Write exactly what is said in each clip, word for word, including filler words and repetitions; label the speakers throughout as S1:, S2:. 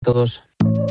S1: todos.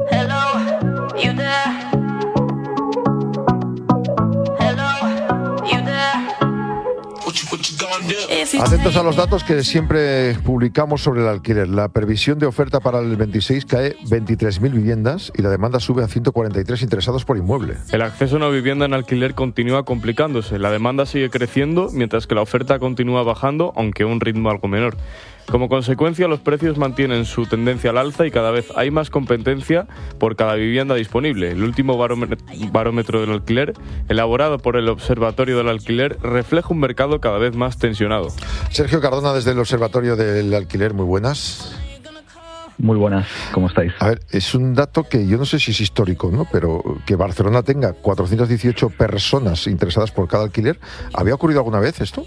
S2: Atentos a los datos que siempre publicamos sobre el alquiler. La previsión de oferta para el veintiséis cae veintitrés mil viviendas y la demanda sube a ciento cuarenta y tres interesados por inmueble.
S3: El acceso a una vivienda en alquiler continúa complicándose. La demanda sigue creciendo mientras que la oferta continúa bajando, aunque a un ritmo algo menor. Como consecuencia, los precios mantienen su tendencia al alza y cada vez hay más competencia por cada vivienda disponible. El último barómetro del alquiler, elaborado por el Observatorio del Alquiler, refleja un mercado cada vez más tensionado.
S2: Sergio Cardona, desde el Observatorio del Alquiler, muy buenas.
S4: Muy buenas, ¿cómo estáis?
S2: A ver, es un dato que yo no sé si es histórico, ¿no? Pero que Barcelona tenga cuatrocientas dieciocho personas interesadas por cada alquiler, ¿había ocurrido alguna vez esto?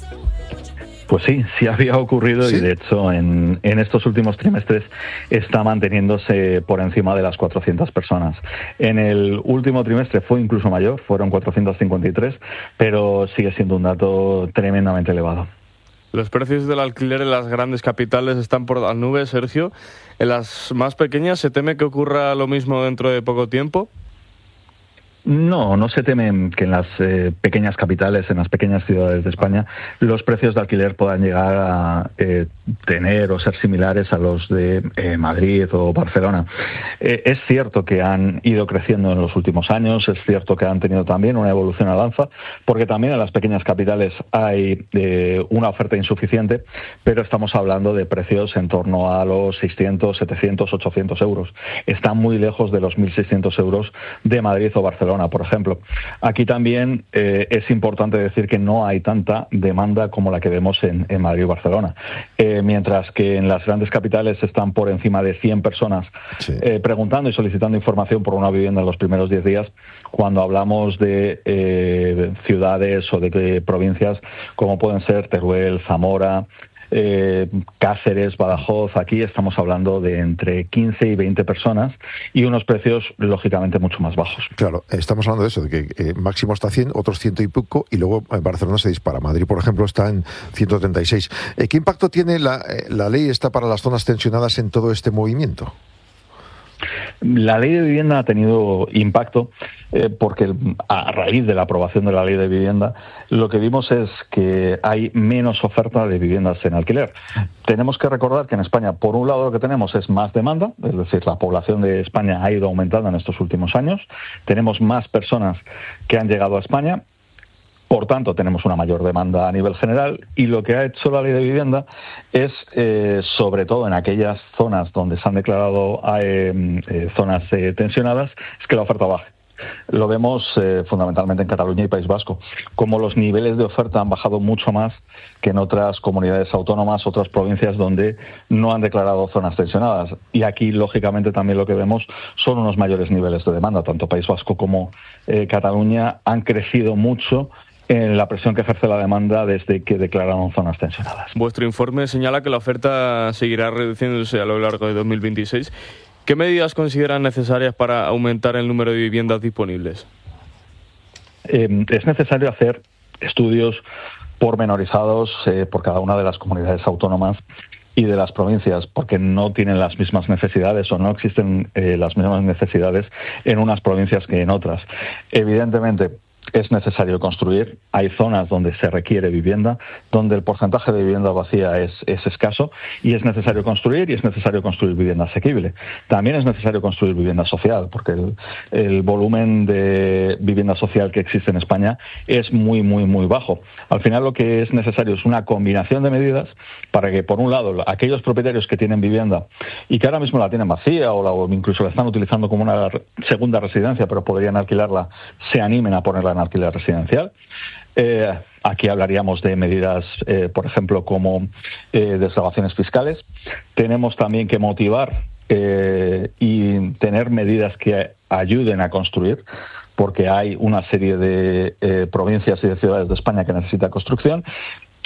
S4: Pues sí, sí había ocurrido. ¿Sí? Y de hecho en, en estos últimos trimestres está manteniéndose por encima de las cuatrocientas personas. En el último trimestre fue incluso mayor, fueron cuatrocientas cincuenta y tres, pero sigue siendo un dato tremendamente elevado.
S3: Los precios del alquiler en las grandes capitales están por las nubes, Sergio. ¿En las más pequeñas se teme que ocurra lo mismo dentro de poco tiempo?
S4: No, no se teme que en las eh, pequeñas capitales, en las pequeñas ciudades de España, los precios de alquiler puedan llegar a eh, tener o ser similares a los de eh, Madrid o Barcelona. Eh, es cierto que han ido creciendo en los últimos años, es cierto que han tenido también una evolución al alza, porque también en las pequeñas capitales hay eh, una oferta insuficiente, pero estamos hablando de precios en torno a los seiscientos, setecientos, ochocientos euros. Están muy lejos de los mil seiscientos euros de Madrid o Barcelona, por ejemplo. Aquí también eh, es importante decir que no hay tanta demanda como la que vemos en, en Madrid y Barcelona. Eh, mientras que en las grandes capitales están por encima de cien personas sí. eh, preguntando y solicitando información por una vivienda en los primeros diez días, cuando hablamos de eh, ciudades o de, de provincias como pueden ser Teruel, Zamora, Eh, Cáceres, Badajoz, aquí estamos hablando de entre quince y veinte personas y unos precios lógicamente mucho más bajos.
S2: Claro, estamos hablando de eso, de que eh, máximo está cien, otros ciento y poco, y luego en Barcelona se dispara. Madrid, por ejemplo, está en ciento treinta y seis. Eh, ¿Qué impacto tiene la, eh, la ley esta para las zonas tensionadas en todo este movimiento?
S4: La ley de vivienda ha tenido impacto eh, porque a raíz de la aprobación de la ley de vivienda lo que vimos es que hay menos oferta de viviendas en alquiler. Tenemos que recordar que en España, por un lado, lo que tenemos es más demanda, es decir, la población de España ha ido aumentando en estos últimos años, tenemos más personas que han llegado a España. Por tanto, tenemos una mayor demanda a nivel general y lo que ha hecho la ley de vivienda es, eh, sobre todo en aquellas zonas donde se han declarado eh, eh, zonas eh, tensionadas, es que la oferta baje. Lo vemos eh, fundamentalmente en Cataluña y País Vasco, como los niveles de oferta han bajado mucho más que en otras comunidades autónomas, otras provincias donde no han declarado zonas tensionadas. Y aquí, lógicamente, también lo que vemos son unos mayores niveles de demanda. Tanto País Vasco como eh, Cataluña han crecido mucho en la presión que ejerce la demanda desde que declararon zonas tensionadas.
S3: Vuestro informe señala que la oferta seguirá reduciéndose a lo largo de dos mil veintiséis. ¿Qué medidas consideran necesarias para aumentar el número de viviendas disponibles?
S4: Eh, es necesario hacer estudios pormenorizados eh, por cada una de las comunidades autónomas y de las provincias, porque no tienen las mismas necesidades o no existen eh, las mismas necesidades en unas provincias que en otras. Evidentemente, es necesario construir. Hay zonas donde se requiere vivienda, donde el porcentaje de vivienda vacía es, es escaso y es necesario construir y es necesario construir vivienda asequible. También es necesario construir vivienda social, porque el, el volumen de vivienda social que existe en España es muy, muy, muy bajo. Al final lo que es necesario es una combinación de medidas para que, por un lado, aquellos propietarios que tienen vivienda y que ahora mismo la tienen vacía o, la, o incluso la están utilizando como una segunda residencia, pero podrían alquilarla, se animen a ponerla en alquiler residencial. Eh, aquí hablaríamos de medidas, eh, por ejemplo, como eh, desgravaciones fiscales. Tenemos también que motivar eh, y tener medidas que ayuden a construir, porque hay una serie de eh, provincias y de ciudades de España que necesitan construcción.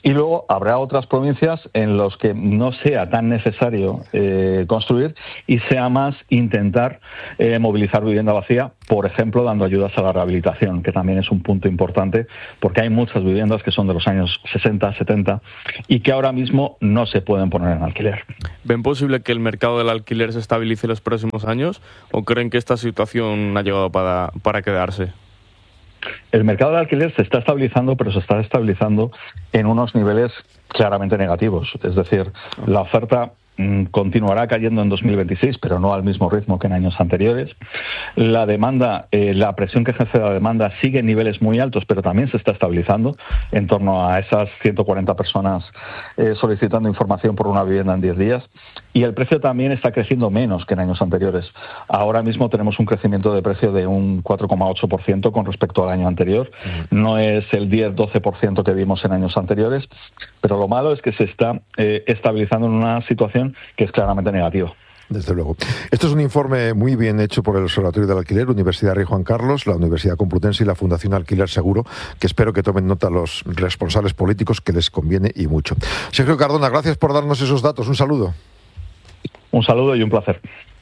S4: Y luego habrá otras provincias en las que no sea tan necesario eh, construir y sea más intentar eh, movilizar vivienda vacía, por ejemplo, dando ayudas a la rehabilitación, que también es un punto importante, porque hay muchas viviendas que son de los años sesenta, setenta y que ahora mismo no se pueden poner en alquiler.
S3: ¿Ven posible que el mercado del alquiler se estabilice en los próximos años o creen que esta situación ha llegado para, para quedarse?
S4: El mercado del alquiler se está estabilizando, pero se está estabilizando en unos niveles claramente negativos. Es decir, la oferta mmm, continuará cayendo en dos mil veintiséis, pero no al mismo ritmo que en años anteriores. La demanda, eh, la presión que ejerce la demanda sigue en niveles muy altos, pero también se está estabilizando en torno a esas ciento cuarenta personas eh, solicitando información por una vivienda en diez días. Y el precio también está creciendo menos que en años anteriores. Ahora mismo tenemos un crecimiento de precio de un cuatro coma ocho por ciento con respecto al año anterior. No es el diez doce por ciento que vimos en años anteriores, pero lo malo es que se está eh, estabilizando en una situación que es claramente negativa.
S2: Desde luego. Esto es un informe muy bien hecho por el Observatorio del Alquiler, Universidad Rey Juan Carlos, la Universidad Complutense y la Fundación Alquiler Seguro, que espero que tomen nota los responsables políticos, que les conviene y mucho. Sergio Cardona, gracias por darnos esos datos. Un saludo.
S4: Un saludo y un placer.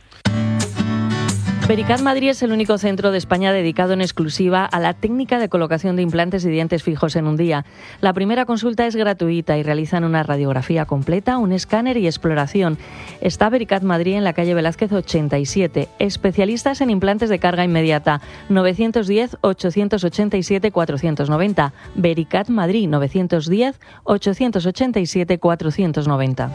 S1: Vericat Madrid es el único centro de España dedicado en exclusiva a la técnica de colocación de implantes y dientes fijos en un día. La primera consulta es gratuita y realizan una radiografía completa, un escáner y exploración. Está Vericat Madrid en la calle Velázquez ochenta y siete. Especialistas en implantes de carga inmediata. nueve uno cero, ocho ocho siete, cuatro nueve cero. Vericat Madrid nueve uno cero, ocho ocho siete, cuatro nueve cero.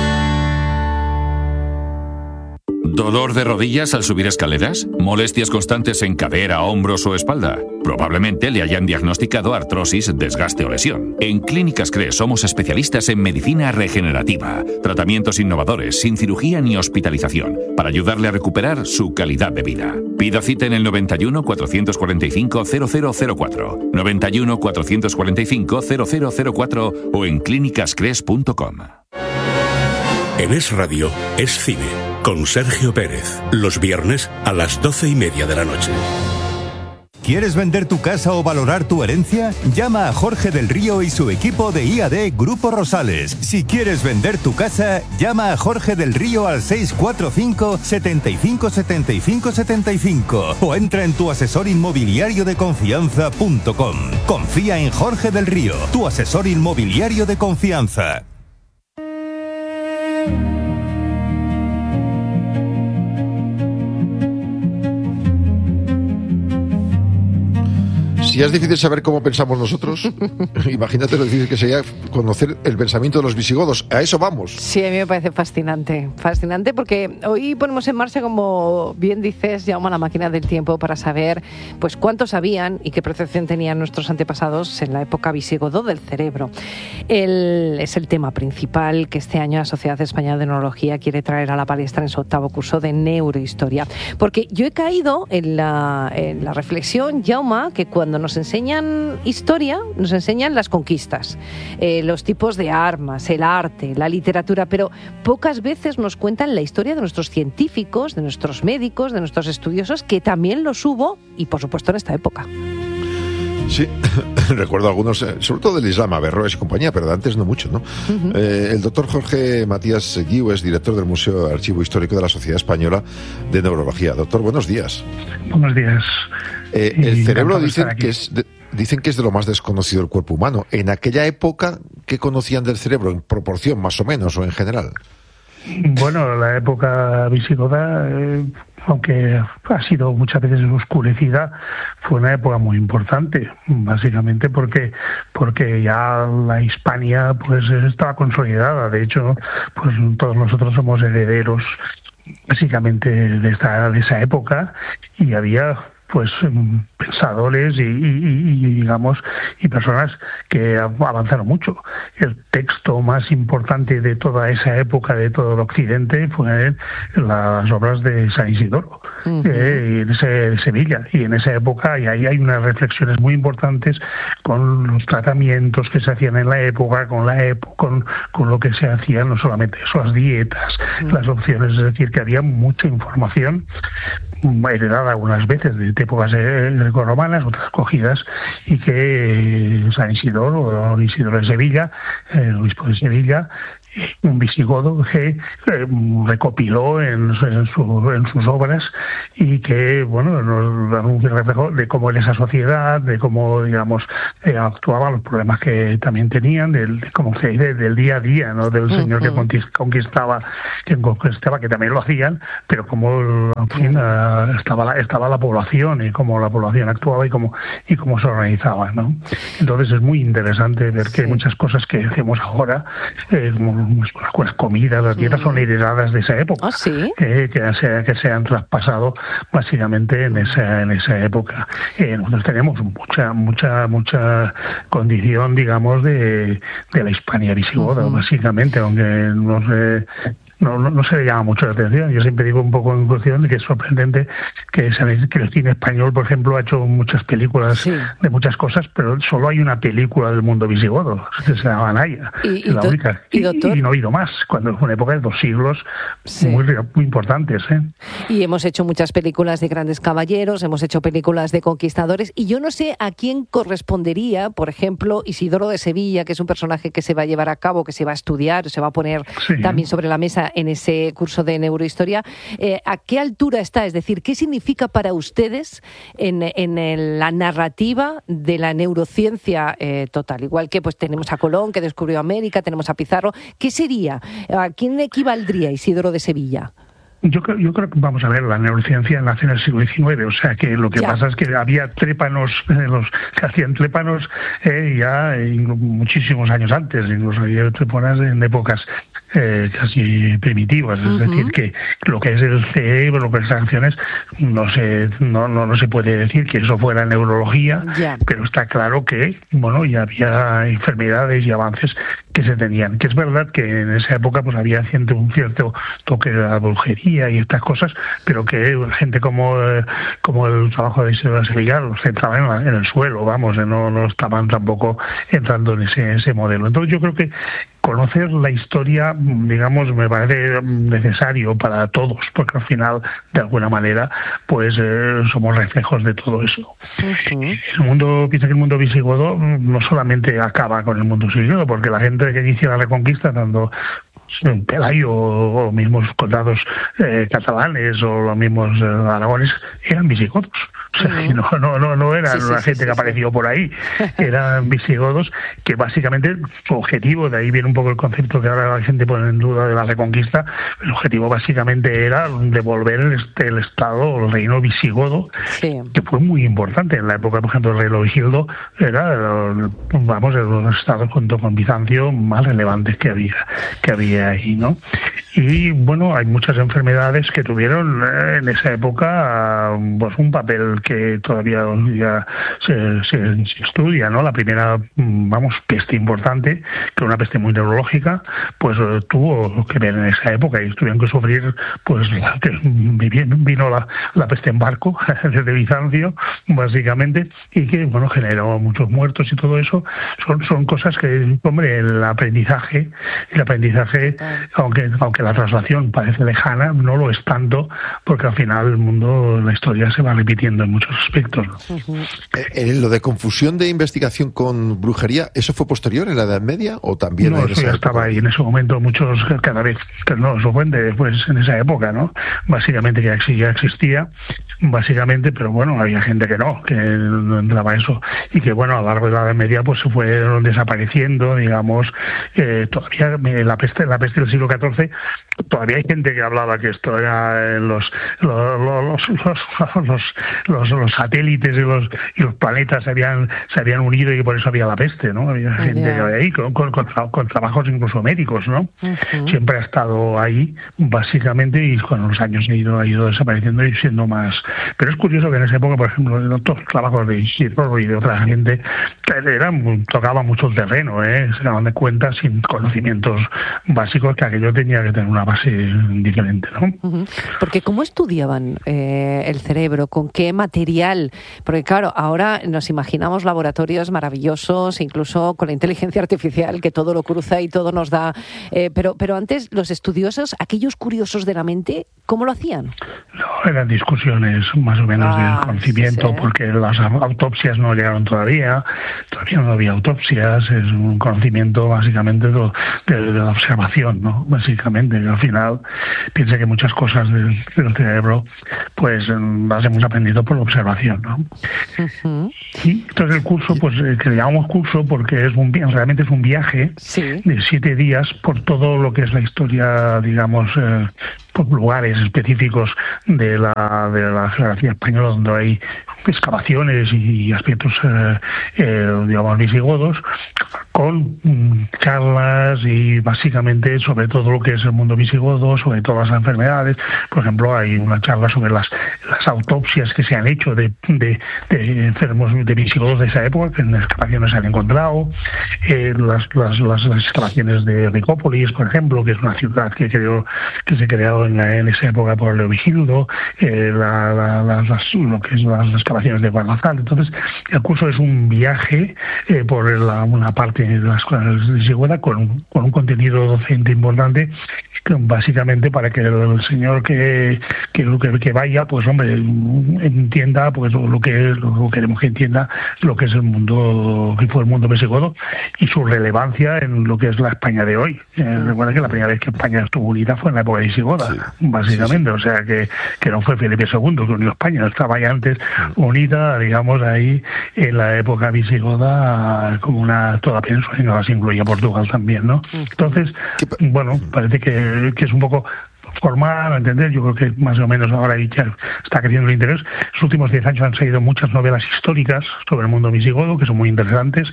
S5: ¿Dolor de rodillas al subir escaleras? ¿Molestias constantes en cadera, hombros o espalda? Probablemente le hayan diagnosticado artrosis, desgaste o lesión. En Clínicas Cres somos especialistas en medicina regenerativa, tratamientos innovadores, sin cirugía ni hospitalización, para ayudarle a recuperar su calidad de vida. Pida cita en el noventa y uno, cuatrocientos cuarenta y cinco, cero cero cero cuatro, noventa y uno, cuatrocientos cuarenta y cinco, cero cero cero cuatro o en clínicas cres punto com.
S6: En Es Radio, Es Cine, con Sergio Pérez, los viernes a las doce y media de la noche.
S7: ¿Quieres vender tu casa o valorar tu herencia? Llama a Jorge del Río y su equipo de I A D Grupo Rosales. Si quieres vender tu casa, llama a Jorge del Río al seis cuatro cinco, siete cinco, siete cinco, siete cinco o entra en tu asesor inmobiliario de confianza punto com. Confía en Jorge del Río, tu asesor inmobiliario de confianza.
S2: Si es difícil saber cómo pensamos nosotros, imagínate lo difícil que sería conocer el pensamiento de los visigodos. A eso vamos.
S8: Sí, a mí me parece fascinante. Fascinante porque hoy ponemos en marcha, como bien dices, Jaume, la máquina del tiempo para saber pues cuánto sabían y qué percepción tenían nuestros antepasados en la época visigodo del cerebro. El, es el tema principal que este año la Sociedad Española de Neurología quiere traer a la palestra en su octavo curso de neurohistoria. Porque yo he caído en la, en la reflexión, Jaume, que cuando nos enseñan historia, nos enseñan las conquistas, eh, los tipos de armas, el arte, la literatura, pero pocas veces nos cuentan la historia de nuestros científicos, de nuestros médicos, de nuestros estudiosos, que también los hubo, y por supuesto en esta época.
S2: Sí, recuerdo algunos, sobre todo del Islam, Averroes y compañía, pero de antes no mucho, ¿no? Uh-huh. Eh, el doctor Jorge Matías Guiu es director del Museo de Archivo Histórico de la Sociedad Española de Neurología. Doctor, buenos días.
S9: Buenos días.
S2: Eh, el cerebro dicen que, es de, dicen que es de lo más desconocido del cuerpo humano. En aquella época, ¿qué conocían del cerebro? ¿En proporción, más o menos, o en general?
S9: Bueno, la época visigoda, eh, aunque ha sido muchas veces oscurecida, fue una época muy importante, básicamente porque porque ya la Hispania pues estaba consolidada. De hecho, pues todos nosotros somos herederos básicamente de esta de esa época, y había pues pensadores y, y, y digamos y personas que avanzaron mucho. El texto más importante de toda esa época, de todo el occidente, fue las obras de San Isidoro. uh-huh. eh, en ese, Sevilla. Y en esa época, y ahí hay unas reflexiones muy importantes con los tratamientos que se hacían en la época, con la época, con, con lo que se hacían, no solamente eso, las dietas, uh-huh. las opciones, es decir, que había mucha información heredada algunas veces de épocas grecorromanas, otras cogidas, y que San Isidoro, o Isidoro de Sevilla, el obispo de Sevilla, un visigodo que eh, recopiló en, en, su, en sus obras y que, bueno, nos da un reflejo de cómo en esa sociedad, de cómo, digamos, eh, actuaban, los problemas que también tenían, del, de cómo se dice, del día a día, ¿no? Del uh-huh. señor que conquistaba, que conquistaba, que también lo hacían, pero cómo, en fin, uh, estaba, la, estaba la población y cómo la población actuaba y cómo, y cómo se organizaba, ¿no? Entonces es muy interesante ver que sí. muchas cosas que hacemos ahora, eh, como las comidas, las dietas mm. son heredadas de esa época,
S8: ¿Ah, sí?
S9: eh, que, se, que se han traspasado básicamente en esa en esa época. Eh, nosotros tenemos mucha mucha mucha condición, digamos, de, de la Hispania visigoda, uh-huh. básicamente, aunque no sé. No, no, no se le llama mucho la atención. Yo siempre digo un poco en cuestión de que es sorprendente que, sabéis, que el cine español, por ejemplo, ha hecho muchas películas sí. de muchas cosas, pero solo hay una película del mundo visigodo, que se llama Naya,
S8: ¿Y, y
S9: la
S8: do,
S9: única.
S8: Y,
S9: y, y no ha ido más, cuando fue una época de dos siglos sí. muy, muy importantes. ¿eh?
S8: Y hemos hecho muchas películas de grandes caballeros, hemos hecho películas de conquistadores, y yo no sé a quién correspondería, por ejemplo, Isidoro de Sevilla, que es un personaje que se va a llevar a cabo, que se va a estudiar, se va a poner sí. también sobre la mesa en ese curso de neurohistoria. Eh, ¿A qué altura está? Es decir, ¿qué significa para ustedes en, en el, la narrativa de la neurociencia eh, total? Igual que pues tenemos a Colón, que descubrió América, tenemos a Pizarro. ¿Qué sería? ¿A quién equivaldría Isidoro de Sevilla?
S9: Yo creo, yo creo que, vamos a ver, la neurociencia nace en el siglo diecinueve, o sea que lo que ya. pasa es que había trépanos, eh, los que hacían trépanos eh, ya eh, muchísimos años antes, incluso había trépanos en épocas eh, casi primitivas, es uh-huh. decir, que lo que es el cerebro, lo que es las acciones, no se, no, no, no se puede decir que eso fuera neurología, ya. pero está claro que, bueno, ya había enfermedades y avances que se tenían, que es verdad que en esa época pues había cierto, un cierto toque de la brujería y estas cosas, pero que gente como eh, como el trabajo de Isidoro de Sevilla los centraba en, la, en el suelo, vamos, eh, no, no estaban tampoco entrando en ese, ese modelo. Entonces yo creo que conocer la historia, digamos, me parece necesario para todos, porque al final, de alguna manera, pues eh, somos reflejos de todo eso. Uh-huh. El mundo, piensa que el mundo visigodo no solamente acaba con el mundo visigodo, porque la gente que inicia la Reconquista, tanto Pelayo o, o mismos condados eh, catalanes o los mismos eh, aragones, eran visigodos. O sea, uh-huh. no, no, no, no eran sí, una sí, gente sí, que sí, apareció sí. por ahí, eran visigodos que básicamente su objetivo, de ahí viene un poco el concepto que ahora la gente pone en duda de la Reconquista, el objetivo básicamente era devolver el, el estado o el reino visigodo, sí. que fue muy importante en la época, por ejemplo, el rey Leovigildo era, vamos, de los estados junto con Bizancio más relevantes que había, que había ahí, ¿no? Y bueno, hay muchas enfermedades que tuvieron eh, en esa época pues un papel que todavía ya se, se, se estudia, ¿no? La primera, vamos, peste importante, que era una peste muy neurológica, pues eh, tuvo que ver en esa época y tuvieron que sufrir, pues la, que vino la, la peste en barco desde Bizancio, básicamente, y que, bueno, generó muchos muertos y todo eso. Son, son cosas que, hombre, el aprendizaje, el aprendizaje, aunque, aunque la traslación parece lejana, no lo es tanto, porque al final el mundo, la historia se va repitiendo en muchos aspectos.
S2: Uh-huh. Eh, ¿Lo de confusión de investigación con brujería, eso fue posterior en la Edad Media o también?
S9: No, eso ya estaba ahí en ese momento, muchos, cada vez, no, eso fue después en esa época, ¿no? Básicamente ya, ya existía, básicamente, pero bueno, había gente que no, que no entraba eso, y que bueno, a lo largo de la Edad Media pues se fueron desapareciendo, digamos, eh, todavía la peste, la peste del siglo catorce, todavía hay gente que hablaba que esto era los los los los, los, los, los satélites y los y los planetas se habían se habían unido y por eso había la peste, ¿no? Había gente yeah. ahí con, con, con, con trabajos incluso médicos, ¿no? Uh-huh. Siempre ha estado ahí básicamente, y con los años ha ido ha ido desapareciendo y siendo más. Pero es curioso que en esa época, por ejemplo, en otros trabajos de Isidoro y de otra gente, eran, tocaba mucho el terreno, ¿eh? Se daban de cuenta sin conocimientos básicos básicos, que aquello tenía que tener una base diferente, ¿no?
S8: Uh-huh. Porque ¿cómo estudiaban eh, el cerebro? ¿Con qué material? Porque claro, ahora nos imaginamos laboratorios maravillosos, incluso con la inteligencia artificial, que todo lo cruza y todo nos da... Eh, pero, pero antes, los estudiosos, aquellos curiosos de la mente, ¿cómo lo hacían?
S9: No, eran discusiones más o menos ah, del conocimiento, sí, sí. porque las autopsias no llegaron todavía, todavía no había autopsias, es un conocimiento básicamente de, de, de la observación, ¿no? Básicamente, al final, piensa que muchas cosas del, del cerebro, pues las hemos aprendido por la observación, ¿no? Uh-huh. Y entonces el curso, pues que le llamamos curso porque es un realmente es un viaje sí. de siete días por todo lo que es la historia, digamos, eh, por lugares específicos de la de la geografía española donde hay excavaciones y aspectos eh, eh, digamos visigodos, con mm, charlas y básicamente sobre todo lo que es el mundo visigodo, sobre todas las enfermedades. Por ejemplo, hay una charla sobre las las autopsias que se han hecho de, de, de enfermos de visigodos de esa época, que en excavaciones se han encontrado, eh, las, las, las, las excavaciones de Ricópolis, por ejemplo, que es una ciudad que creó, que se creó en, la, en esa época por Leovigildo, eh, la, la, la, las, lo que es las excavaciones de Guadalajara. Entonces, el curso es un viaje eh, por la, una parte de las escuelas de visigoda con, con un contenido docente importante, que básicamente para que el, el señor que, que, que, que vaya, pues hombre, entienda pues lo que es, lo que queremos que entienda lo que es el mundo, que fue el mundo visigodo y su relevancia en lo que es la España de hoy. Eh, recuerda que la primera vez que España estuvo unida fue en la época visigoda, sí, básicamente, sí, sí. O sea que, que no fue Felipe segundo que unió España, estaba ya antes unida, digamos, ahí en la época visigoda como una toda península, y no las incluía Portugal también, ¿no? Entonces, bueno, parece que, que es un poco formar, entender, yo creo que más o menos ahora ya está creciendo el interés. Los últimos diez años han salido muchas novelas históricas sobre el mundo visigodo, que son muy interesantes,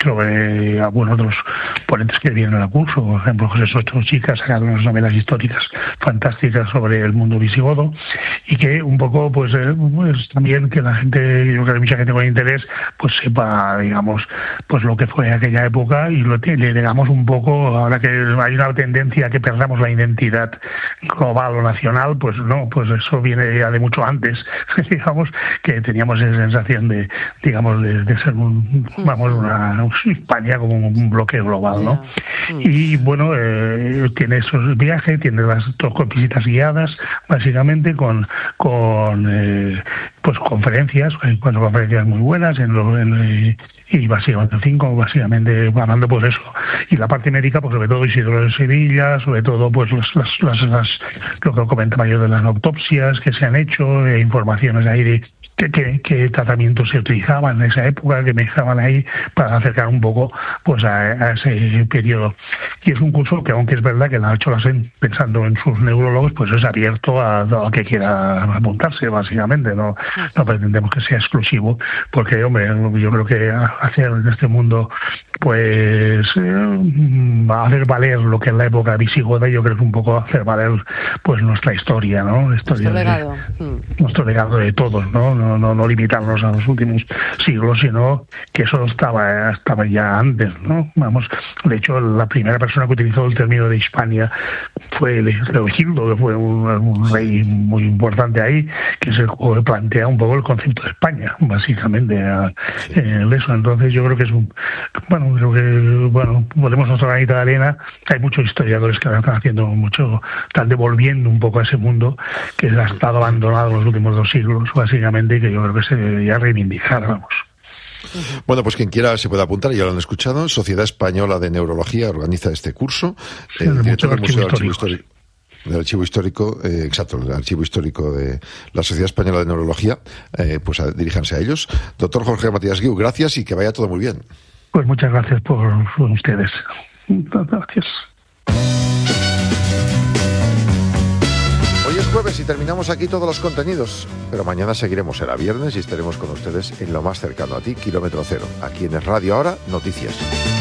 S9: sobre algunos de los ponentes que vienen al curso. Por ejemplo, José Soto Chica ha sacado unas novelas históricas fantásticas sobre el mundo visigodo, y que un poco, pues, eh, pues también que la gente, yo creo que hay mucha gente con interés, pues sepa, digamos, pues lo que fue aquella época, y lo, le digamos un poco, ahora que hay una tendencia a que perdamos la identidad global o nacional, pues no, pues eso viene ya de mucho antes, digamos, que teníamos esa sensación de, digamos, de, de ser un, vamos, una España como un bloque global, ¿no? Y bueno, eh, tiene esos viajes, tiene las dos visitas guiadas, básicamente con, con eh, pues conferencias, hay cuatro conferencias muy buenas en, lo, en y básicamente cinco, básicamente hablando pues eso, y la parte médica, pues sobre todo Isidro de Sevilla, sobre todo pues las, las, las, las lo que comentaba yo de las autopsias que se han hecho, eh, informaciones ahí de qué, qué, qué tratamientos se utilizaban en esa época, que me dejaban ahí para acercar un poco pues a, a ese periodo. Y es un curso que, aunque es verdad que la ha hecho la S E N pensando en sus neurólogos, pues es abierto a, a que quiera apuntarse, básicamente, no, no pretendemos que sea exclusivo, porque hombre, yo creo que hacer en este mundo pues eh, hacer valer lo que es la época visigoda, yo creo que es un poco hacer valer pues nuestra historia, ¿no? La historia
S8: nuestro legado.
S9: De, mm. Nuestro legado de todos, ¿no? No, no, no limitarnos a los últimos siglos, sino que eso estaba, estaba ya antes, ¿no? Vamos, de hecho, la primera persona que utilizó el término de Hispania fue Leovigildo, que fue un, un rey muy importante ahí, que se plantea un poco el concepto de España, básicamente, a, eh, eso. Entonces yo creo que es un, bueno, creo que, bueno, podemos nuestra granita de arena. Hay muchos historiadores que ahora están haciendo mucho, están devolviendo un poco a ese mundo que ha estado abandonado en los últimos dos siglos, básicamente, y que yo creo que se debería reivindicar, vamos.
S2: Bueno, pues quien quiera se puede apuntar, ya lo han escuchado. Sociedad Española de Neurología organiza este curso.
S9: Sí, el director del Museo del Archivo
S2: Histórico. Del Archivo Histórico, eh, exacto, el Archivo Histórico de la Sociedad Española de Neurología, eh, pues a, diríjanse a ellos. Doctor Jorge Matías Guiu, gracias y que vaya todo muy bien.
S9: Pues muchas gracias por, por ustedes. Gracias.
S2: Hoy es jueves y terminamos aquí todos los contenidos, pero mañana seguiremos, será viernes y estaremos con ustedes en lo más cercano a ti, Kilómetro Cero. Aquí en el Radio Ahora, noticias.